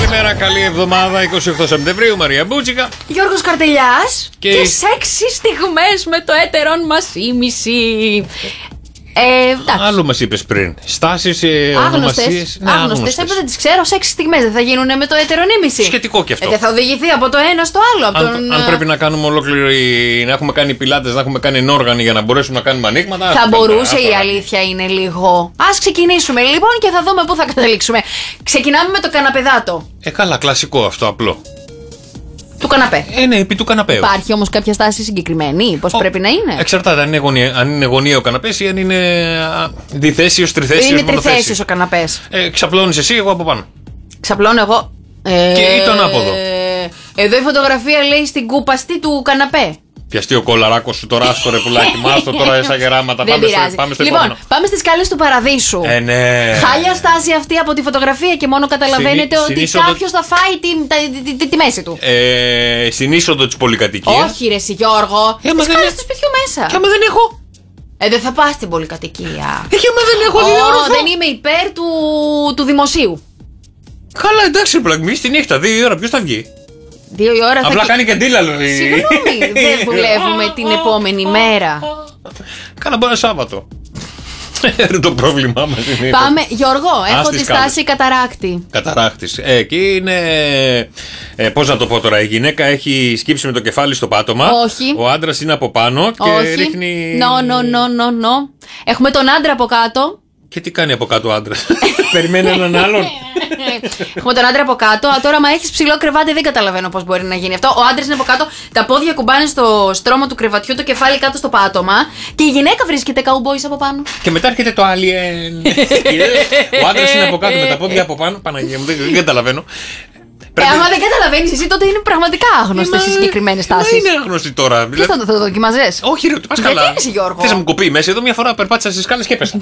Καλημέρα, καλή εβδομάδα, 28 Σεπτεμβρίου, Μαρία Μπούτσικα. Γιώργος Καρτελιάς και σεξι στιγμές με το έτερον μας ήμιση. Άλλο μας είπες πριν. Στάσεις, ονομασίες. Άγνωστες. Δεν τις ξέρω, σεξι στιγμές δεν θα γίνουν με το έτερον ήμιση. Σχετικό και αυτό. Δεν θα οδηγηθεί από το ένα στο άλλο. Αν πρέπει να κάνουμε ολόκληρη. Να έχουμε κάνει πιλάτες, να έχουμε κάνει ενόργανοι για να μπορέσουμε να κάνουμε ανοίγματα. Θα μπορούσε, η αλήθεια είναι λίγο. Ας ξεκινήσουμε λοιπόν και θα δούμε πού θα καταλήξουμε. Ξεκινάμε με το καναπεδάτο. Καλά, κλασικό αυτό, απλό. Του καναπέ. Ναι, επί του καναπέ. Υπάρχει όμως κάποια στάση συγκεκριμένη, πώς πρέπει να είναι. Εξαρτάται αν είναι γωνία ο καναπές ή αν είναι διθέσιος, τριθέσιος. Είναι τριθέσιος ο καναπές. Ξαπλώνεις εσύ, εγώ από πάνω. Ξαπλώνω εγώ. Και ή τον άποδο. Εδώ η φωτογραφία λέει στην κούπαστη του καναπέ. Πιαστεί ο κολαράκος σου τώρα, άστορε πουλάκι, μάστο τώρα εσά γεράματα. Πάμε στο λοιπόν, πάμε στις σκάλες του παραδείσου. Ναι. Χάλια στάση αυτή από τη φωτογραφία και μόνο καταλαβαίνετε ότι κάποιος θα φάει τη μέση του. Στην είσοδο της πολυκατοικίας. Όχι, ρε εσύ Γιώργο. Τις σκάλες του σπιτιού μέσα. Και άμα δεν έχω. Δεν θα πας στην πολυκατοικία. Άμα δεν έχω, δεν είμαι υπέρ του δημοσίου. Καλά, εντάξει, πλαγμή στη νύχτα, 2 η ώρα, ποιος θα βγει. 2 η ώρα απλά κάνει και αντίλαλο. Συγγνώμη, δεν δουλεύουμε την επόμενη μέρα. Κάνα μπορεί Σάββατο. Το πρόβλημά μας είναι. Πάμε, Γιώργο, έχω τη στάση καταράκτη. Καταράκτης. Εκεί είναι. Πώς να το πω τώρα, η γυναίκα έχει σκύψει με το κεφάλι στο πάτωμα. Όχι. Ο άντρας είναι από πάνω και ρίχνει. No. Έχουμε τον άντρα από κάτω. Και τι κάνει από κάτω ο άντρας. Περιμένει έναν άλλον. Έχουμε τον άντρα από κάτω. Τώρα, μα έχεις ψηλό κρεβάτι, δεν καταλαβαίνω πώς μπορεί να γίνει αυτό. Ο άντρας είναι από κάτω, τα πόδια κουμπάνε στο στρώμα του κρεβατιού, το κεφάλι κάτω στο πάτωμα. Και η γυναίκα βρίσκεται καουμπόις από πάνω. Και μετά έρχεται το alien. Ο άντρας είναι από κάτω με τα πόδια από πάνω. Παναγία μου, δεν καταλαβαίνω. Άμα δεν καταλαβαίνεις εσύ, τότε είναι πραγματικά άγνωστες οι συγκεκριμένες τάσεις. Δεν είναι άγνωστη τώρα. Τι θα το δοκιμαζες? Όχι, ρε, πας καλά. Γιατί είσαι, Γιώργο? Θες να μου κοπεί μέσα? Εδώ μια φορά περπάτησα στις σκάλες και έπεσα.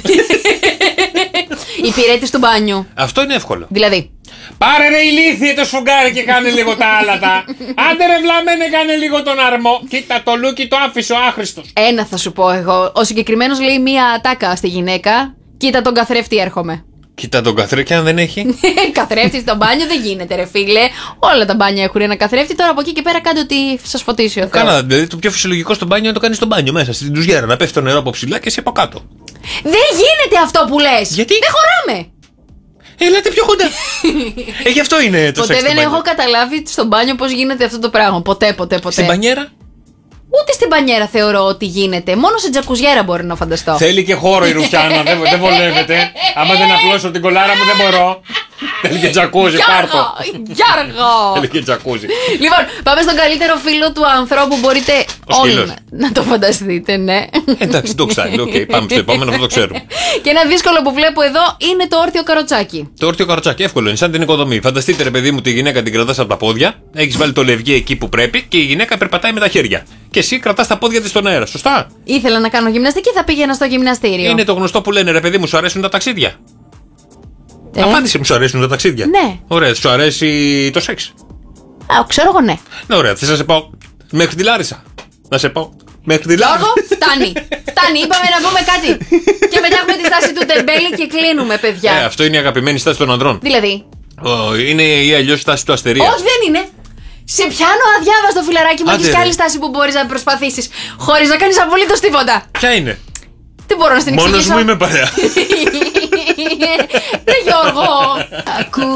Υπηρέτης του μπάνιου. Αυτό είναι εύκολο. Δηλαδή. Πάρε ρε ηλίθιε το σφουγγάρι και κάνε λίγο τα άλατα. Άντε ρε βλάμενε, κάνε λίγο τον αρμό. Κοίτα το λούκι το άφησε ο άχρηστος. Ένα θα σου πω εγώ. Ο συγκεκριμένος λέει μία ατάκα στη γυναίκα. Κοίτα τον καθρέφτη, έρχομαι. Κοίτα τον καθρέφτη, αν δεν έχει. Καθρέφτη στο μπάνιο δεν γίνεται, ρε φίλε. Όλα τα μπάνια έχουν ένα καθρέφτη. Τώρα από εκεί και πέρα κάντε ότι σας φωτίσει ο Θεός. Κάνα, δηλαδή το πιο φυσιολογικό στο μπάνιο είναι να το κάνεις στο μπάνιο μέσα, στην ντουζιέρα. Να πέφτει το νερό από ψηλά και εσύ από κάτω. Δεν γίνεται αυτό που λες. Γιατί? Δεν χωράμε. Ελάτε πιο κοντά. Γι' αυτό είναι το σεξ. Ποτέ δεν έχω καταλάβει στο μπάνιο πώς γίνεται αυτό το πράγμα. Ποτέ. Στην μπανιέρα. Ούτε στην μπανιέρα θεωρώ ότι γίνεται. Μόνο σε τζακουζιέρα μπορεί να φανταστώ. Θέλει και χώρο η Ρουφιάνα, δεν βολεύεται. Άμα δεν απλώσω την κολάρα μου δεν μπορώ. Θέλει και τζακούζι, πάρτο. Γιώργο! Θέλει και τζακούζι. Λοιπόν, πάμε στον καλύτερο φίλο του ανθρώπου. Μπορείτε όλοι να το φανταστείτε, ναι. Εντάξει, το ξέρω. Πάμε στο επόμενο, αυτό το ξέρουμε. Και ένα δύσκολο που βλέπω εδώ είναι το όρθιο καροτσάκι. Το όρθιο καροτσάκι, εύκολο είναι, σαν την οικοδομή. Φανταστείτε, ρε παιδί μου, τη γυναίκα την κρατάς από τα πόδια, έχεις βάλει το λευγί εκεί που πρέπει και η γυναίκα περπατάει με τα χέρια. Και εσύ κρατάς τα πόδια της στον αέρα, σωστά? Ήθελα να κάνω γυμναστική, θα πήγαινα στο γυμναστήριο. Είναι το γνωστό που λένε, ρε παιδί μου, σου αρέσουν τα ταξίδια. Απάντησε, μου σου αρέσουν τα ταξίδια. Ναι. Ωραία, σου αρέσει το σεξ? Ξέρω εγώ, ναι. Ναι, ωραία, θες να σε πάω μέχρι τη Λάρισα? Να σε πάω μέχρι τη Λάρισα? Γιώργο, φτάνει, είπαμε να πούμε κάτι. Και μετά έχουμε τη στάση του τεμπέλη και κλείνουμε, παιδιά. Αυτό είναι η αγαπημένη στάση των ανδρών. Δηλαδή. Είναι ή αλλιώς η στάση του αστερία. Όχι, δεν είναι. Σε πιάνω αδιάβαστο, φιλαράκι μου, έχεις και άλλη στάση που μπορείς να προσπαθήσεις χωρίς να κάνεις απολύτως τίποτα. Ποια είναι? Δεν μπορώ να στην εξηγήσω. Μόνος μου είμαι παρέα. Ρε Γιώργο.